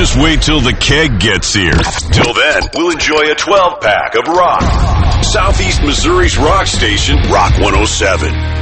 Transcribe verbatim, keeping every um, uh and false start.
just wait till the keg gets here. Till then, we'll enjoy a twelve pack of rock. Southeast Missouri's rock station, Rock one oh seven.